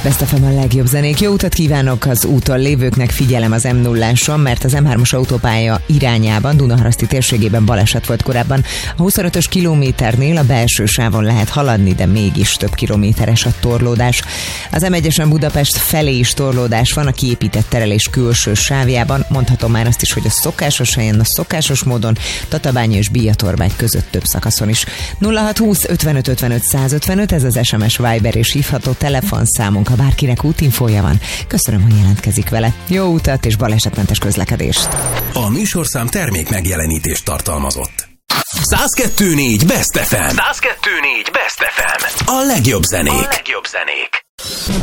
Best FM a legjobb zenék. Jó utat kívánok az úton lévőknek, figyelem az M0-áson, mert az M3-as autópálya irányában, Dunaharaszti térségében baleset volt korábban. A 25-ös kilométernél a belső sávon lehet haladni, de mégis több kilométeres a torlódás. Az M1-esen Budapest felé is torlódás van, a kiépített terelés külső sávjában. Mondhatom már azt is, hogy a szokásos helyen, a szokásos módon, Tatabánya és Bíjatorbágy között több szakaszon is. 0620 55 55 155, ez az SMS, Viber és hívható telefonszámunk, ha bárkinek útinfója van. Köszönöm, hogy jelentkezik vele. Jó utat és balesetmentes közlekedést! A műsorszám termék megjelenítést tartalmazott. 102.4 Best FM. 102.4 Best FM. A legjobb zenék.